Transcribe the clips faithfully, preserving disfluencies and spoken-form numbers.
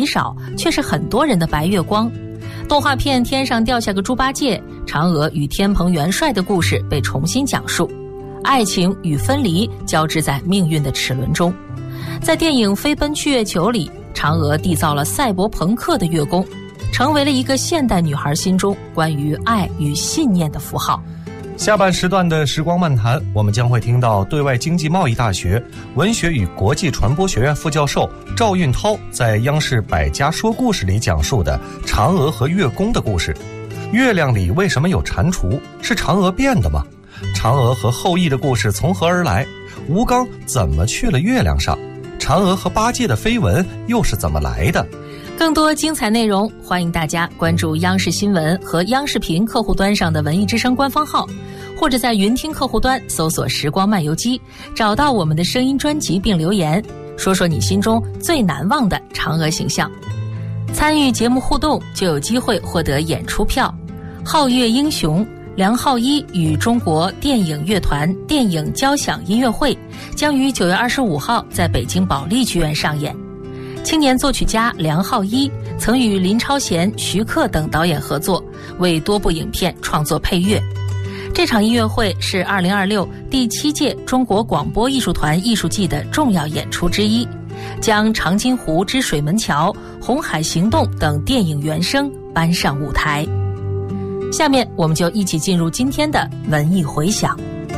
极少，却是很多人的白月光。动画片《天上掉下个猪八戒》，嫦娥与天蓬元帅的故事被重新讲述，爱情与分离交织在命运的齿轮中。在电影《飞奔去月球》里，嫦娥缔造了赛博朋克的月宫，成为了一个现代女孩心中关于爱与信念的符号。 下半时段的时光漫谈，我们将会听到对外经济贸易大学文学与国际传播学院副教授赵运涛在央视百家说故事里讲述的嫦娥和月宫的故事。月亮里为什么有蟾蜍？是嫦娥变的吗？嫦娥和后羿的故事从何而来？吴刚怎么去了月亮上？嫦娥和八戒的绯闻又是怎么来的？ 更多精彩内容，欢迎大家关注央视新闻和央视频客户端上的文艺之声官方号，或者在云听客户端搜索时光漫游记，找到我们的声音专辑并留言，说说你心中最难忘的嫦娥形象。参与节目互动就有机会获得演出票。皓月英雄梁浩一与中国电影乐团电影交响音乐会将于九月二十五号在北京保利剧院上演。青年作曲家梁浩一曾与林超贤、徐克等导演合作，为多部影片创作配乐。这场音乐会是二零二六第七届中国广播艺术团艺术季的重要演出之一，将《长津湖之水门桥》、《红海行动》等电影原声搬上舞台。下面我们就一起进入今天的文艺回响。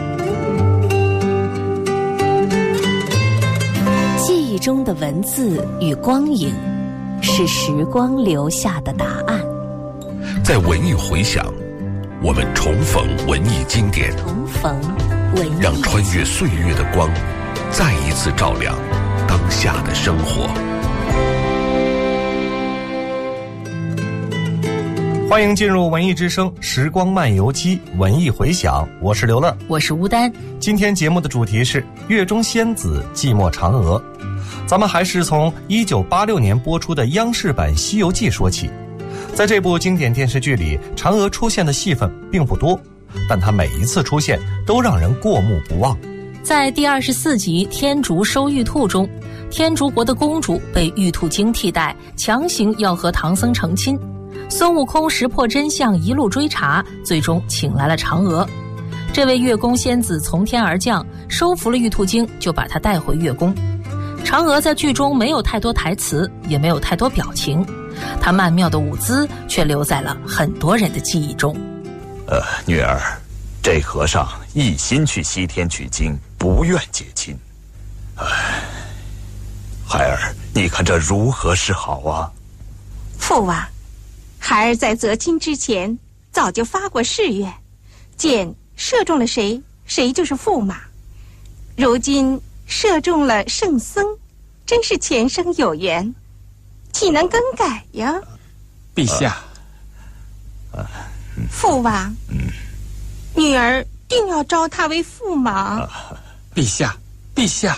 记忆中的文字与光影，是时光留下的答案。 在文艺回响，我们重逢文艺经典， 重逢文艺， 让穿越岁月的光再一次照亮当下的生活。 欢迎进入文艺之声时光漫游记文艺回响，我是刘乐， 我是吴丹。 今天节目的主题是月中仙子寂寞嫦娥。咱们还是从一九八六年播出的央视版《西游记》说起。在这部经典电视剧里，嫦娥出现的戏份并不多，但她每一次出现都让人过目不忘。 在第二十四集《天竺收玉兔》中，天竺国的公主被玉兔精替代，强行要和唐僧成亲。孙悟空识破真相，一路追查，最终请来了嫦娥。这位月宫仙子从天而降，收服了玉兔精，就把她带回月宫。嫦娥在剧中没有太多台词，也没有太多表情，她曼妙的舞姿却留在了很多人的记忆中。 呃，女儿，这和尚一心去西天取经，不愿结亲。唉，孩儿，你看这如何是好啊？ 父王，孩儿在择亲之前早就发过誓愿，见射中了谁，谁就是驸马。如今射中了圣僧，真是前生有缘，岂能更改呀？ 陛下， 呃、 父王， 嗯， 女儿定要招他为驸马。 呃、 陛下，陛下。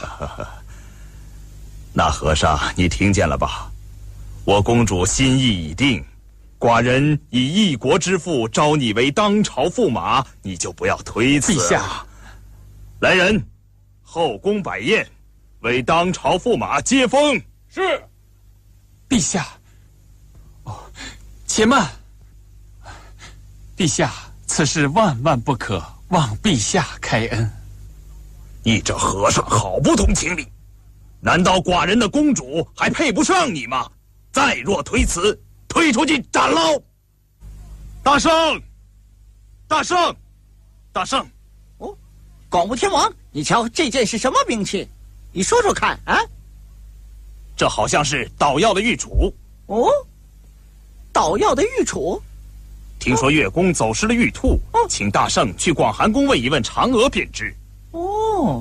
那和尚，你听见了吧？我公主心意已定，寡人以一国之父招你为当朝驸马，你就不要推辞。 陛下， 来人，后宫摆宴，为当朝驸马接风。 是。陛下，哦，且慢。陛下，此事万万不可，望陛下开恩。 你这和尚好不通情理，难道寡人的公主还配不上你吗？再若推辞，推出去斩喽！大圣，大圣，大圣！ 哦，广武天王，你瞧这件是什么兵器？你说说看啊！ 这好像是捣药的玉杵。 哦，捣药的玉杵。 听说月宫走失了玉兔， 哦， 请大圣去广寒宫问一问嫦娥便知。 哦，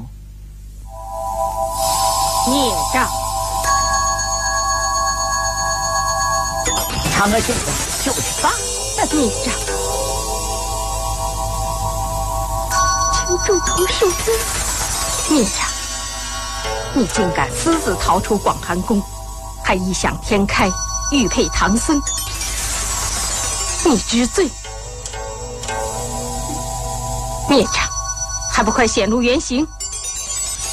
孽障！嫦娥仙子就是他， 孽障！请住头受罪！孽障！你竟敢私自逃出广寒宫，还异想天开，玉佩唐僧，你知罪！孽障！还不快显露原形！